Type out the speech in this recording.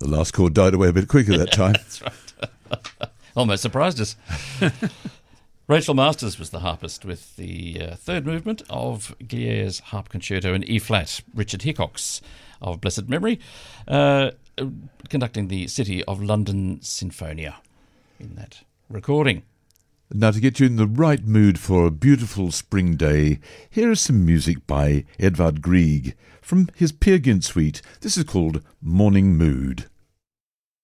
The last chord died away a bit quicker that time. That's right. Almost surprised us. Rachel Masters was the harpist with the third movement of Glier's Harp Concerto in E-flat. Richard Hickox of blessed memory, conducting the City of London Sinfonia in that recording. Now, to get you in the right mood for a beautiful spring day, here is some music by Edvard Grieg from his Peer Gynt suite. This is called Morning Mood.